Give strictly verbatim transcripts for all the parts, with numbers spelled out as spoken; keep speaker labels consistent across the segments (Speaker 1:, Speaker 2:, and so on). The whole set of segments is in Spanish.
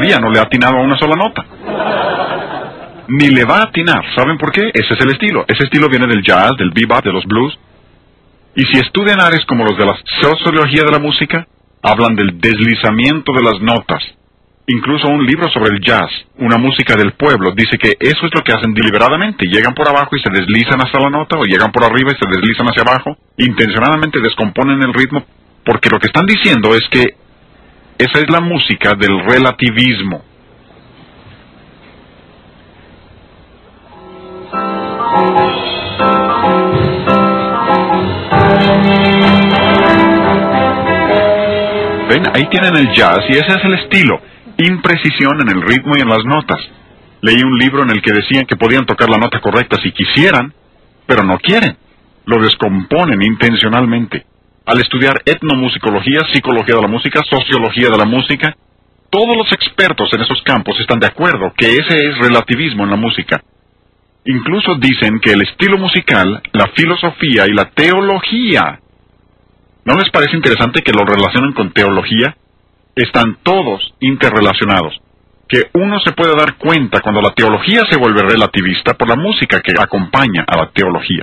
Speaker 1: todavía no le ha atinado a una sola nota. Ni le va a atinar. ¿Saben por qué? Ese es el estilo. Ese estilo viene del jazz, del bebop, de los blues. Y si estudian áreas como los de la sociología de la música, hablan del deslizamiento de las notas. Incluso un libro sobre el jazz, una música del pueblo, dice que eso es lo que hacen deliberadamente. Llegan por abajo y se deslizan hasta la nota, o llegan por arriba y se deslizan hacia abajo. Intencionadamente descomponen el ritmo, porque lo que están diciendo es que esa es la música del relativismo. Ven, ahí tienen el jazz y ese es el estilo. Imprecisión en el ritmo y en las notas. Leí un libro en el que decían que podían tocar la nota correcta si quisieran, pero no quieren. Lo descomponen intencionalmente. Al estudiar etnomusicología, psicología de la música, sociología de la música, todos los expertos en esos campos están de acuerdo que ese es relativismo en la música. Incluso dicen que el estilo musical, la filosofía y la teología, ¿no les parece interesante que lo relacionen con teología? Están todos interrelacionados. Que uno se puede dar cuenta cuando la teología se vuelve relativista por la música que acompaña a la teología.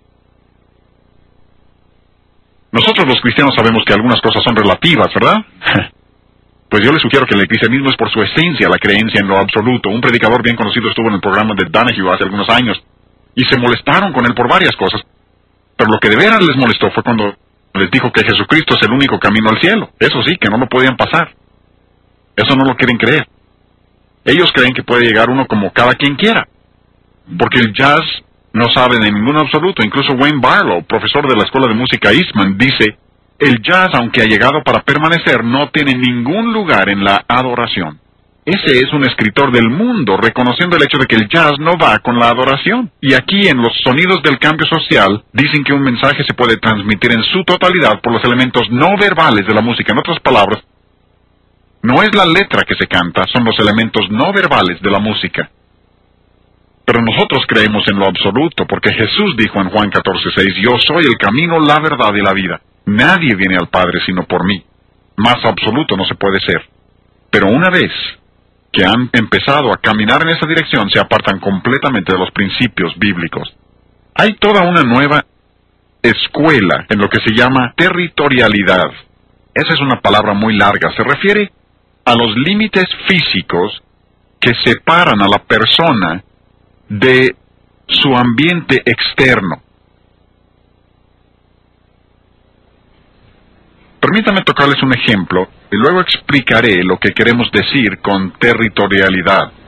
Speaker 1: Nosotros los cristianos sabemos que algunas cosas son relativas, ¿verdad? Pues yo les sugiero que el cristianismo es por su esencia la creencia en lo absoluto. Un predicador bien conocido estuvo en el programa de Donahue hace algunos años, y se molestaron con él por varias cosas. Pero lo que de veras les molestó fue cuando les dijo que Jesucristo es el único camino al cielo. Eso sí, que no lo podían pasar. Eso no lo quieren creer. Ellos creen que puede llegar uno como cada quien quiera. Porque el jazz no sabe de ningún absoluto. Incluso Wayne Barlow, profesor de la Escuela de Música Eastman, dice: el jazz, aunque ha llegado para permanecer, no tiene ningún lugar en la adoración. Ese es un escritor del mundo, reconociendo el hecho de que el jazz no va con la adoración. Y aquí, en los sonidos del cambio social, dicen que un mensaje se puede transmitir en su totalidad por los elementos no verbales de la música. En otras palabras, no es la letra que se canta, son los elementos no verbales de la música. Pero nosotros creemos en lo absoluto, porque Jesús dijo en Juan catorce seis, yo soy el camino, la verdad y la vida. Nadie viene al Padre sino por mí. Más absoluto no se puede ser. Pero una vez que han empezado a caminar en esa dirección, se apartan completamente de los principios bíblicos. Hay toda una nueva escuela en lo que se llama territorialidad. Esa es una palabra muy larga. Se refiere a los límites físicos que separan a la persona de su ambiente externo. Permítanme tocarles un ejemplo y luego explicaré lo que queremos decir con territorialidad.